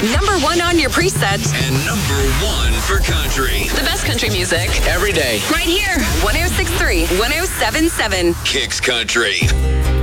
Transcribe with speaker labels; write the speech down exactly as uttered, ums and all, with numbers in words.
Speaker 1: Number one on your presets.
Speaker 2: And number one for country.
Speaker 1: The best country music.
Speaker 2: Every day.
Speaker 1: Right here. one oh six point three, one oh seven point seven.
Speaker 2: Kicks Country.